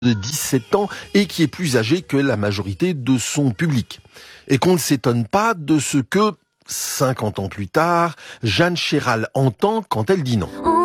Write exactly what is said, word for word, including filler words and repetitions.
de dix-sept ans et qui est plus âgée que la majorité de son public. Et qu'on ne s'étonne pas de ce que, cinquante ans plus tard, Jeanne Chéral entend quand elle dit non.